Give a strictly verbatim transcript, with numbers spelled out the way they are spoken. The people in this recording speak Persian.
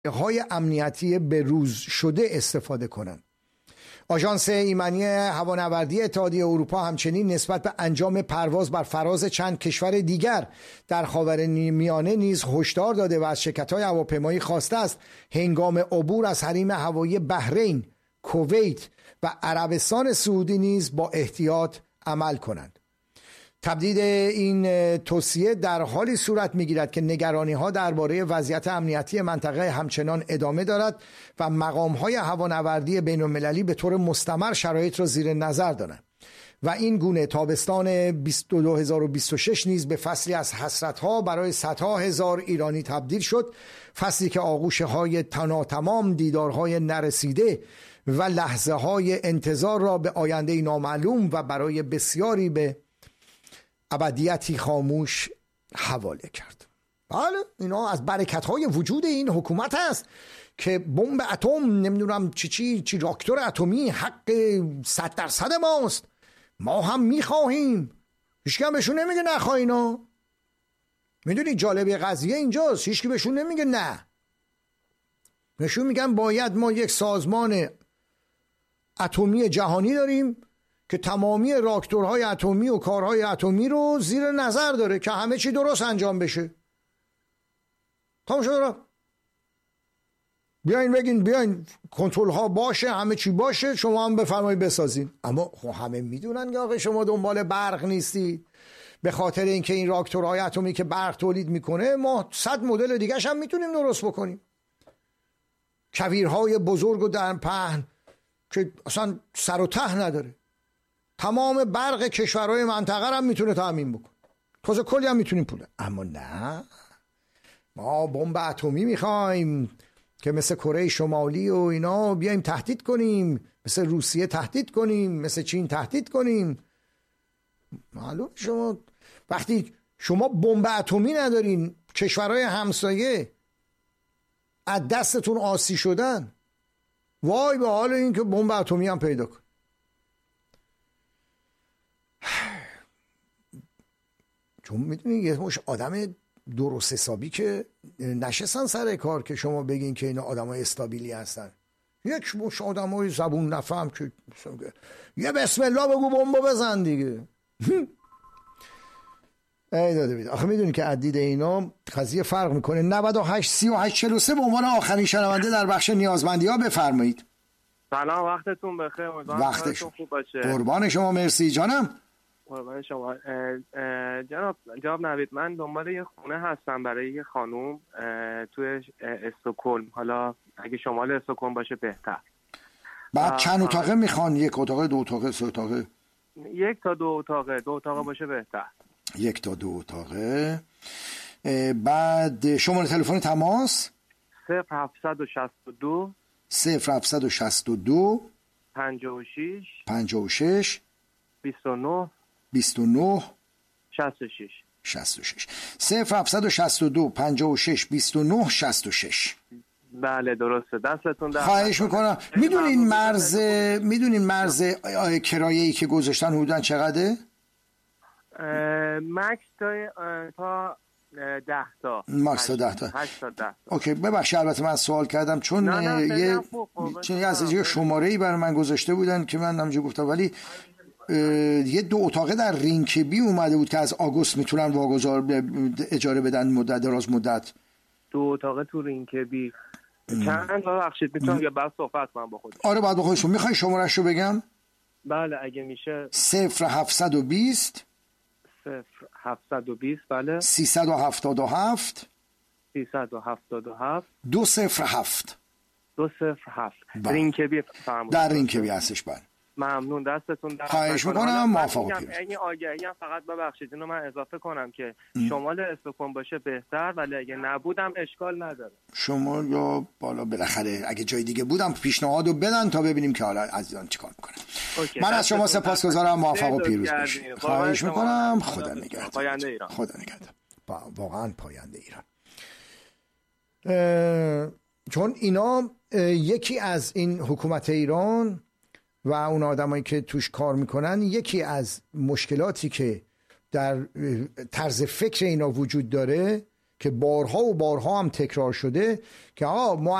های امنیتی به روز شده استفاده کنند. آژانس ایمنی هوانوردی اتحادیه اروپا همچنین نسبت به انجام پرواز بر فراز چند کشور دیگر در خاورمیانه نیز هشدار داده و از شرکت‌های هواپیمایی خواسته است هنگام عبور از حریم هوایی بحرین، کویت و عربستان سعودی نیز با احتیاط عمل کنند. تبدیل این توصیه در حالی صورت می‌گیرد که نگرانی‌ها درباره وضعیت امنیتی منطقه همچنان ادامه دارد و مقام‌های هوانوردی بین‌المللی به طور مستمر شرایط را زیر نظر دارند و این گونه تابستان دو هزار و بیست و شش نیز به فصلی از حسرت‌ها برای صدها هزار ایرانی تبدیل شد، فصلی که آغوش‌های تناتمام دیدارهای نرسیده و لحظه‌های انتظار را به آینده نامعلوم و برای بسیاری به ابدیتی خاموش حواله کرد. بله اینا از برکت‌های وجود این حکومت است که بمب اتم، نمیدونم چی چی چی راکتور اتمی حق صد درصد ماست، ما هم میخواهیم. هیچ کی بهشون نمیگه نخواهینا. میدونی جالبی قضیه اینجاست، هیچ کی بهشون نمیگه نه. بهشون میگن باید ما یک سازمان اتمی جهانی داریم که تمامی راکتورهای اتمی و کارهای اتمی رو زیر نظر داره که همه چی درست انجام بشه. تمام شد. بیاین بگین بیاین کنترل ها باشه، همه چی باشه، شما هم بفرمایید بسازین. اما خب همه میدونن که آقا شما دنبال برق نیستید. به خاطر اینکه این راکتورهای اتمی که برق تولید میکنه ما صد مدل دیگه‌ش هم میتونیم درست بکنیم. کویرهای بزرگ و در پهن که اصلا سر و ته نداره. تمام برق کشورهای منطقه هم میتونه تامین بکنه. تازه کلی هم میتونیم پوله. اما نه، ما بمب اتمی میخوایم که مثل کره شمالی و اینا بیایم تهدید کنیم، مثل روسیه تهدید کنیم، مثل چین تهدید کنیم. معلوم شما وقتی شما بمب اتمی ندارین، کشورهای همسایه از دستتون آسی شدن، وای به حال این که بمب اتمی هم پیدا کن. چون میدونی یه مش آدم درست حسابی که نشستن سر کار که شما بگین که اینا آدمای استابیلی هستن. یک مش آدمای زبون نفهم که یه بسم الله بگو بمب بزن دیگه. ای داده بید. آخه میدونی که عدید اینا قضیه فرق میکنه. نود و هشت سی و هشت چهل و سه به عنوان آخرین شنونده در بخش نیازمندی ها بفرمایید. سلام، وقتتون بخیر. وقتتون خوب باشه. قربان شما، مرسی جانم. قربان شما. جناب جناب نوید، من دنبال یه خونه هستم برای یه خانوم توی استکهلم. حالا اگه شمال استکهلم باشه بهتر. بعد چند اتاقه میخوان؟ یک اتاقه، دو اتاقه، سه اتاقه؟ یک تا دو اتاقه. دو اتاقه باشه بهتر. یک تا دو اتاقه. بعد شماره تلفن تماس صفر هفتصد و شصت و دو صفر هفتصد و شصت و دو پنجاه و شش پنجاه و شش بیست و نه بیست و نه شصت و شش شصت و شش صفر هفتصد و شصت و دو پنجاه و شش بیست و نه شصت و شش. بله درسته. دستتون در خواهش میکنم. میدونین مرز میدونین مرز کرایه‌ای که گذاشتن حدوداً چقدره؟ مکس تا تا ده تا مکس تا ده تا هشت تا ده تا. اوکی ببخشید البته من سوال کردم چون نه نه یه چون یه از یه شماره‌ای برای من گذاشته بودن که من همونجوری گفتم، ولی یه دو اتاقه در رینکبی اومده بود که از آگوست میتونن واگذار اجاره بدن مدت دراز مدت. دو اتاقه تو رینکبی چند تا بخشید میتونم یا بعد صحبت کنم با خودم؟ آره بعد با خودشون. میخوای شماره‌اش رو بگم؟ بله اگه میشه. صفر هفتصد و بیست صفر هفتصد و بیست بله سیصد و هفتاد و هفت سیصد و هفتاد و هفت دو صفر هفت دو صفر هفت. رینکبی فرمودید؟ در رینکبی هستش. بله ممنون، دستتون در خواهش میکنم. موافقم. این آگهی هم فقط ببخشید اینو من اضافه کنم که شمال استکهلم باشه بهتر، ولی اگه نبودم اشکال نداره. شمال یا بالا بالاخره اگه جای دیگه بودم پیشنهادو بدن تا ببینیم که حالا عزیزان چیکار میکنن. من از شما سپاسگزارم. موفق و پیروز باشید. خواهش میکنم. خدا نگهدار. پاینده ایران. خدا نگهدار. واقعا پاینده ایران. چون اینا یکی از این حکومت ایران و اون آدمایی که توش کار میکنن، یکی از مشکلاتی که در طرز فکر اینا وجود داره که بارها و بارها هم تکرار شده که آه